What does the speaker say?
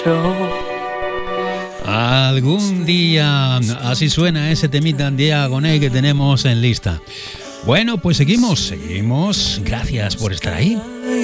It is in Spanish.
Algún día, así suena ese temita de Agoné que tenemos en lista. Bueno, pues seguimos. Gracias por estar ahí.